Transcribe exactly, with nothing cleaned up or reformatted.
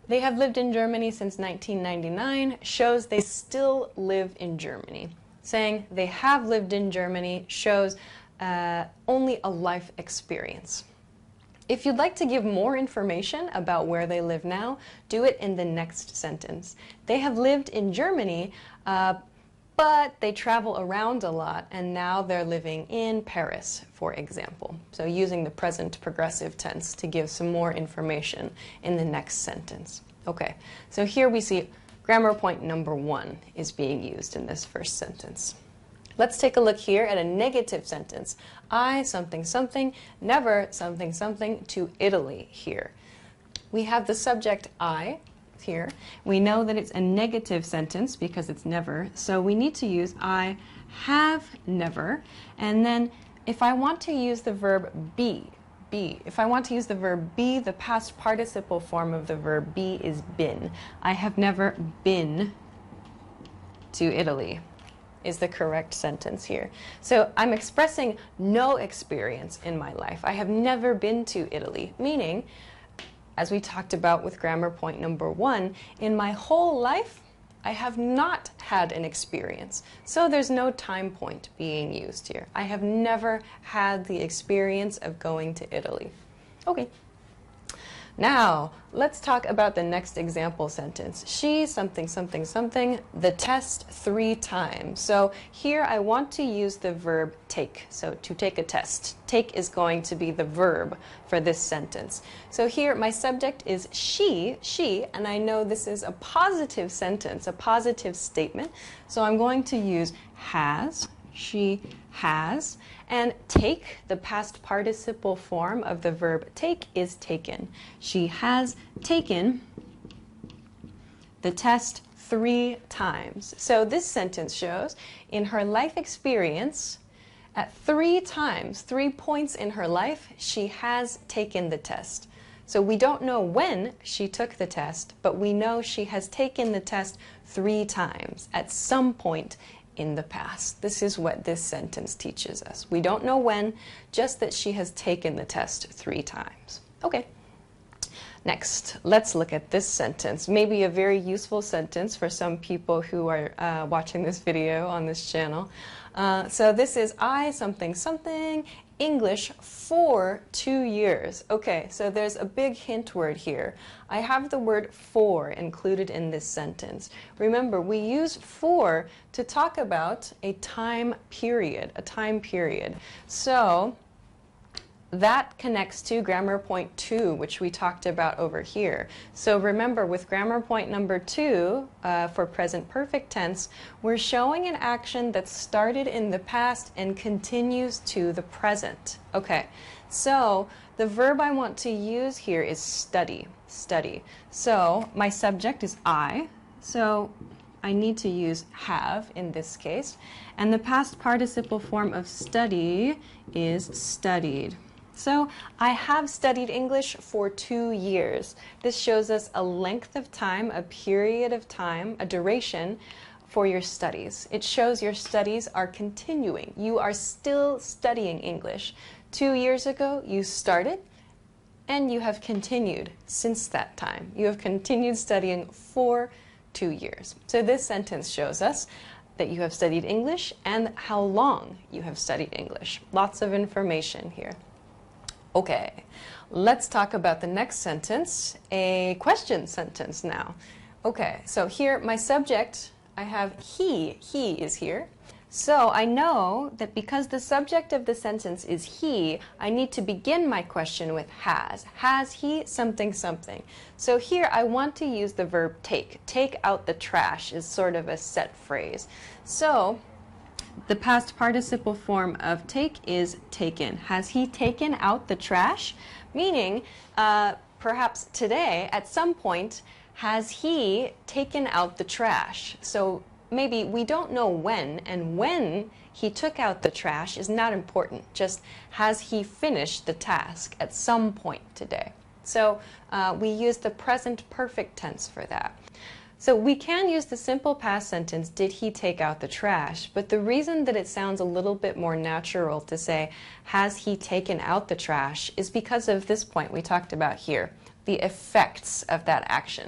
They have lived in Germany since nineteen ninety-nine shows they still live in Germany. Saying they have lived in Germany shows uh, only a life experience. If you'd like to give more information about where they live now, do it in the next sentence. They have lived in Germany, uh, but they travel around a lot, and now they're living in Paris, for example. So using the present progressive tense to give some more information in the next sentence. Okay, so here we see grammar point number one is being used in this first sentence. Let's take a look here at a negative sentence. I something something, never something something to Italy here. We have the subject I here. We know that it's a negative sentence because it's never, so we need to use I have never. And then if I want to use the verb be, be, if I want to use the verb be, the past participle form of the verb be is been. I have never been to Italy is the correct sentence here. So I'm expressing no experience in my life. I have never been to Italy, meaning, as we talked about with grammar point number one, in my whole life, I have not had an experience. So there's no time point being used here. I have never had the experience of going to Italy. Okay. Now, let's talk about the next example sentence. She something something something the test three times. So here I want to use the verb take. So to take a test. Take is going to be the verb for this sentence. So here my subject is she, she, and I know this is a positive sentence, a positive statement. So I'm going to use has. She has, and take, the past participle form of the verb take, is taken. She has taken the test three times. So this sentence shows in her life experience, at three times, three points in her life, she has taken the test. So we don't know when she took the test, but we know she has taken the test three times at some point in the past. This is what this sentence teaches us. We don't know when, just that she has taken the test three times. Okay. Next, let's look at this sentence. Maybe a very useful sentence for some people who are uh, watching this video on this channel. Uh, so this is I something something English for two years. Okay, so there's a big hint word here. I have the word for included in this sentence. Remember, we use for to talk about a time period, a time period. So that connects to grammar point two, which we talked about over here. So remember, with grammar point number two, uh, for present perfect tense, we're showing an action that started in the past and continues to the present. Okay, so the verb I want to use here is study, study. So my subject is I, so I need to use have in this case, and the past participle form of study is studied. So I have studied English for two years. This shows us a length of time, a period of time, a duration for your studies. It shows your studies are continuing. You are still studying English. Two years ago, you started, and you have continued since that time. You have continued studying for two years. So this sentence shows us that you have studied English and how long you have studied English. Lots of information here. Okay, let's talk about the next sentence, a question sentence now. Okay, so here my subject, I have he, he is here. So I know that because the subject of the sentence is he, I need to begin my question with has. Has he something something? So here I want to use the verb take. Take out the trash is sort of a set phrase. So the past participle form of take is taken. Has he taken out the trash? Meaning, uh, perhaps today, at some point, has he taken out the trash? So maybe we don't know when, and when he took out the trash is not important. Just has he finished the task at some point today? So uh, we use the present perfect tense for that. So we can use the simple past sentence, did he take out the trash? But the reason that it sounds a little bit more natural to say, has he taken out the trash, is because of this point we talked about here, the effects of that action.